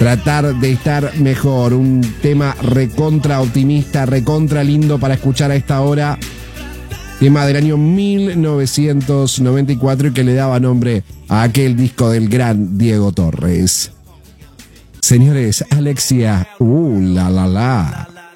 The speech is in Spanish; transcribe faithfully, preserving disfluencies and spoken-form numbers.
tratar de estar mejor. Un tema recontra optimista, recontra lindo para escuchar a esta hora. Tema del año mil novecientos noventa y cuatro y que le daba nombre a aquel disco del gran Diego Torres. Señores, Alexia, uh, la la la.